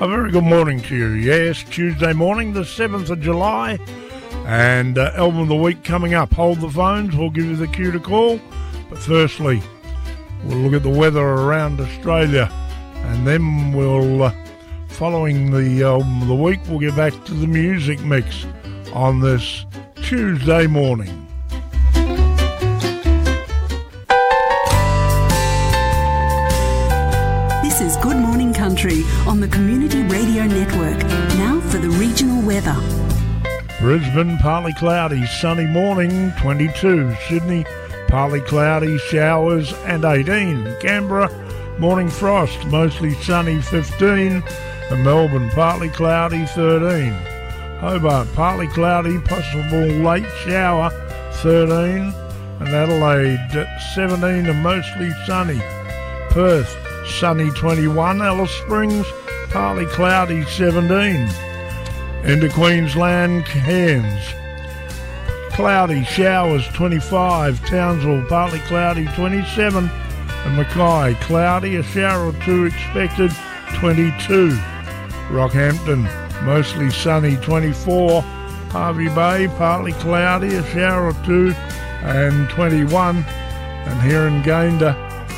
A very good morning to you. Yes, Tuesday morning, the 7th of July, and Album of the Week coming up. Hold the phones, we'll give you the cue to call. But firstly, we'll look at the weather around Australia, and then we'll, following the Album of the Week, we'll get back to the music mix on this Tuesday morning. This is Good Morning Country on the Community Radio Network. Now for the regional weather. Brisbane, partly cloudy, sunny morning, 22. Sydney, partly cloudy, showers, and 18. Canberra, morning frost, mostly sunny, 15. And Melbourne, partly cloudy, 13. Hobart, partly cloudy, possible late shower, 13. And Adelaide, 17 and mostly sunny. Perth, sunny, 21. Alice Springs, partly cloudy, 17. Into Queensland, Cairns, cloudy, showers, 25. Townsville, partly cloudy, 27. And Mackay, cloudy, a shower or two expected, 22. Rockhampton, mostly sunny, 24. Hervey Bay, partly cloudy, a shower or two, and 21. And here in Gayndah,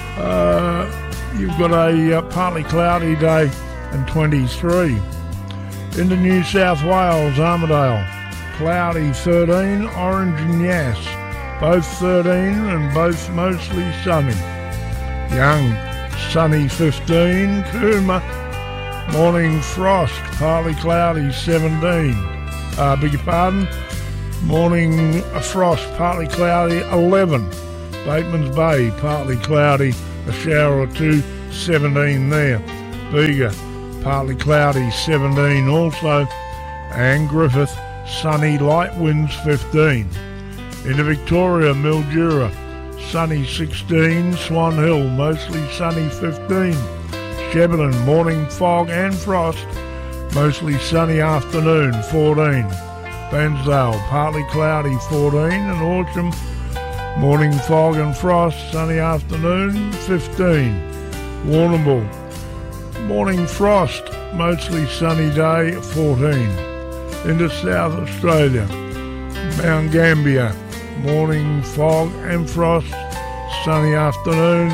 you've got a partly cloudy day and 23. Into New South Wales, Armidale, cloudy, 13. Orange and Yass, both 13 and both mostly sunny. Young, sunny, 15. Cooma, morning frost, partly cloudy, 17. Beg your pardon. Morning frost, partly cloudy, 11. Bateman's Bay, partly cloudy, a shower or two, 17 there. Bega, partly cloudy, 17 also. And Griffith, sunny, light winds, 15. Into Victoria, Mildura, sunny, 16. Swan Hill, mostly sunny, 15. Shepparton, morning fog and frost, mostly sunny afternoon, 14. Bairnsdale, partly cloudy, 14. And Horsham, morning fog and frost, sunny afternoon, 15. Warrnambool, morning frost, mostly sunny day, 14. Into South Australia, Mount Gambier, morning fog and frost, sunny afternoon,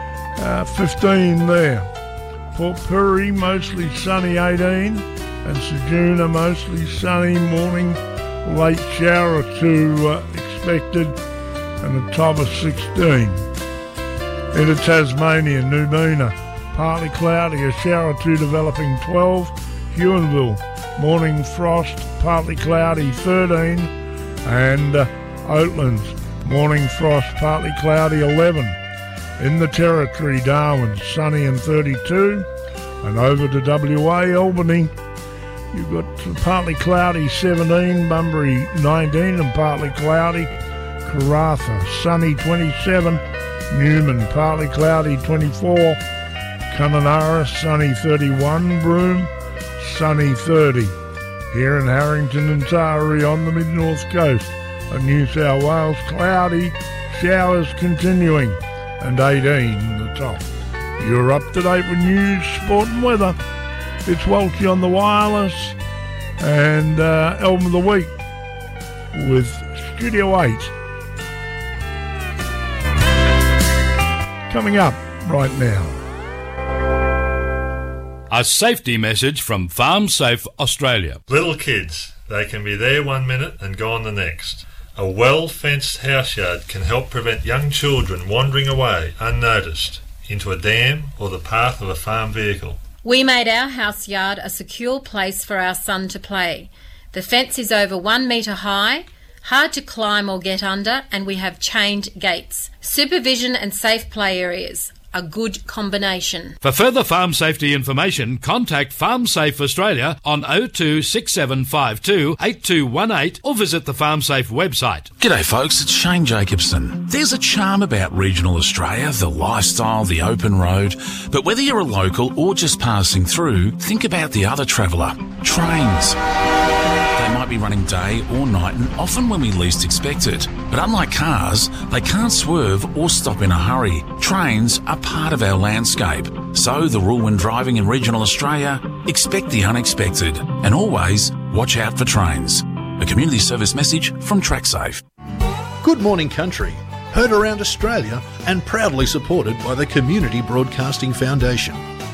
15 there. Port Pirie, mostly sunny, 18. And Ceduna, mostly sunny, morning, late shower or two expected, and a top of 16. Into Tasmania, Numeena, partly cloudy, a shower or two developing, 12. Huonville, morning frost, partly cloudy, 13. And Oatlands, morning frost, partly cloudy, 11. In the Territory, Darwin, sunny and 32. And over to WA, Albany, you've got partly cloudy, 17. Bunbury, 19 and partly cloudy. Karratha, sunny, 27. Newman, partly cloudy, 24. Kununurra, sunny, 31. Broome, sunny, 30. Here in Harrington and Taree on the mid-north coast of New South Wales, cloudy, showers continuing, and 18 the top. You're up to date with news, sport and weather. It's Walshy on the wireless, and Album of the Week with Studio 8. Coming up right now. A safety message from Farm Safe Australia. Little kids, they can be there 1 minute and gone the next. A well-fenced houseyard can help prevent young children wandering away unnoticed into a dam or the path of a farm vehicle. We made our house yard a secure place for our son to play. The fence is over 1 metre high, hard to climb or get under, and we have chained gates. Supervision and safe play areas. A good combination. For further farm safety information, contact Farm Safe Australia on 02 6752 8218 or visit the Farm Safe website. G'day folks, it's Shane Jacobson. There's a charm about regional Australia, the lifestyle, the open road, but whether you're a local or just passing through, think about the other traveller, trains. They they might be running day or night and often when we least expect it. But unlike cars, they can't swerve or stop in a hurry. Trains are part of our landscape. So the rule when driving in regional Australia, expect the unexpected and always watch out for trains. A community service message from TrackSafe. Good Morning Country, heard around Australia and proudly supported by the Community Broadcasting Foundation.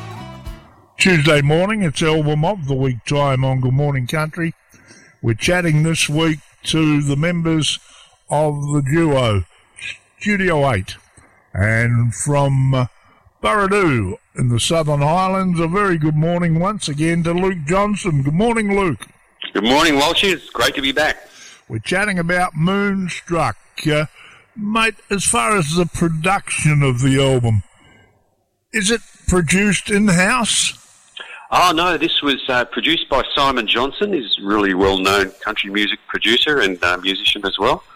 Tuesday morning, it's Album of the Week time on Good Morning Country. We're chatting this week to the members of the duo, Studio 8. And from Burradoo in the Southern Highlands, a very good morning once again to Luke Johnson. Good morning, Luke. Good morning, Walshy. It's great to be back. We're chatting about Moonstruck. Mate, as far as the production of the album, is it produced in-house? Oh, no, this was produced by Simon Johnson. He's a really well-known country music producer and musician as well.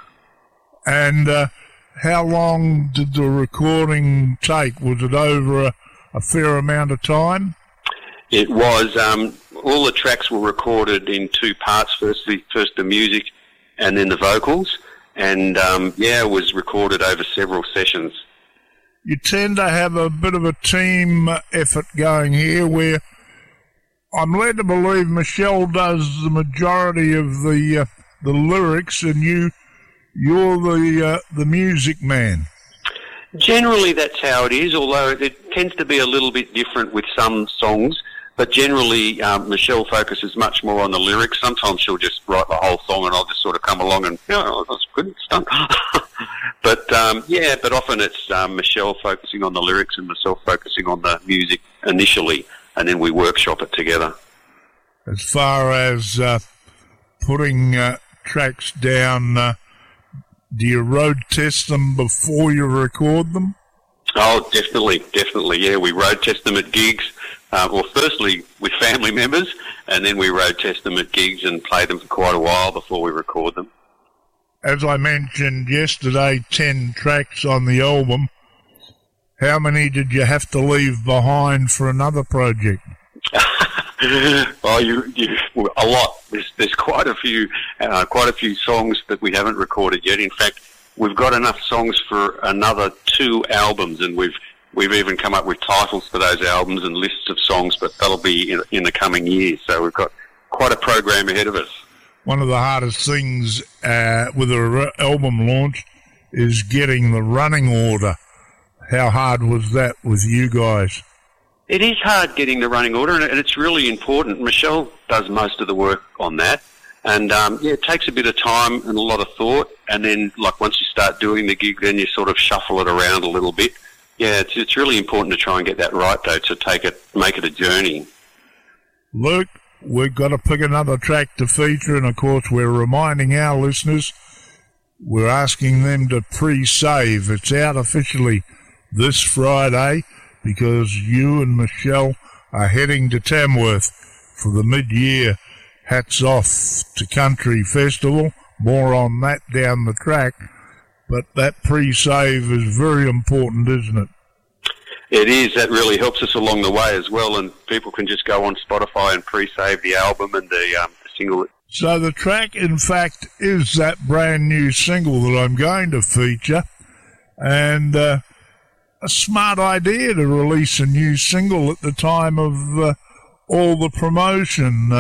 And how long did the recording take? Was it over a fair amount of time? It was. All the tracks were recorded in two parts. First the music and then the vocals. And, it was recorded over several sessions. You tend to have a bit of a team effort going here where I'm led to believe Michelle does the majority of the lyrics and you're the music man. Generally, that's how it is, although it tends to be a little bit different with some songs. But generally, Michelle focuses much more on the lyrics. Sometimes she'll just write the whole song and I'll just sort of come along and, that's good, it's done. But often it's Michelle focusing on the lyrics and myself focusing on the music initially, and then we workshop it together. As far as putting tracks down, do you road test them before you record them? Oh, definitely. Yeah, we road test them at gigs. Firstly with family members, and then we road test them at gigs and play them for quite a while before we record them. As I mentioned yesterday, 10 tracks on the album. How many did you have to leave behind for another project? Well, a lot. There's quite a few songs that we haven't recorded yet. In fact, we've got enough songs for another 2 albums, and we've even come up with titles for those albums and lists of songs, but that'll be in the coming years. So we've got quite a program ahead of us. One of the hardest things with an album launch is getting the running order. How hard was that with you guys? It is hard getting the running order, and it's really important. Michelle does most of the work on that. And, it takes a bit of time and a lot of thought. And then, once you start doing the gig, then you sort of shuffle it around a little bit. Yeah, it's really important to try and get that right, though, to make it a journey. Luke, we've got to pick another track to feature, and of course we're reminding our listeners, we're asking them to pre-save. It's out officially this Friday because you and Michelle are heading to Tamworth for the mid-year Hats Off to Country Festival. More on that down the track. But that pre-save is very important, isn't it? It is. That really helps us along the way as well, and people can just go on Spotify and pre-save the album and the single. So the track, in fact, is that brand new single that I'm going to feature, and a smart idea to release a new single at the time of all the promotion.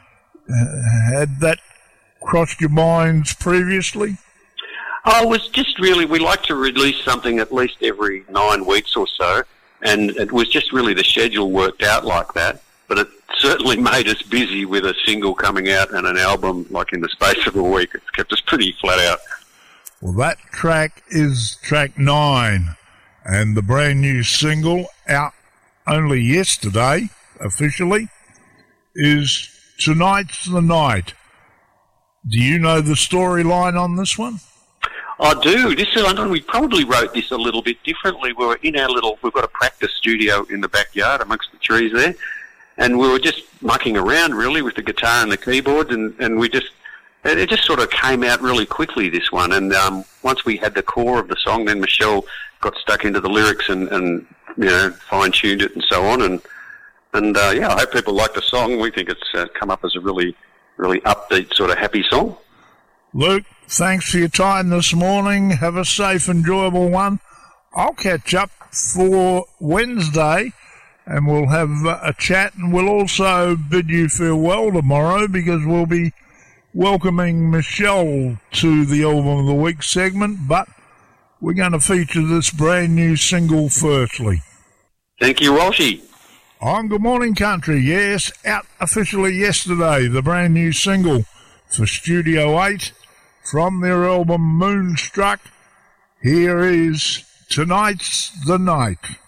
Had that crossed your minds previously? Oh, it was just really, we like to release something at least every 9 weeks or so, and it was just really the schedule worked out like that, but it certainly made us busy with a single coming out and an album in the space of a week. It's kept us pretty flat out. Well, that track is track 9, and the brand new single out only yesterday, officially, is Tonight's the Night. Do you know the storyline on this one? I do. We probably wrote this a little bit differently. We were in we've got a practice studio in the backyard amongst the trees there, and we were just mucking around really with the guitar and the keyboard, and it just sort of came out really quickly, this one. And once we had the core of the song, then Michelle got stuck into the lyrics and fine-tuned it and so on. And I hope people like the song. We think it's come up as a really really upbeat, sort of happy song. Luke, thanks for your time this morning. Have a safe, enjoyable one. I'll catch up for Wednesday and we'll have a chat, and we'll also bid you farewell tomorrow because we'll be welcoming Michelle to the Album of the Week segment, but we're going to feature this brand new single firstly. Thank you, Walshy. On Good Morning Country, yes, out officially yesterday, the brand new single for Studio 8 from their album Moonstruck. Here is Tonight's the Night.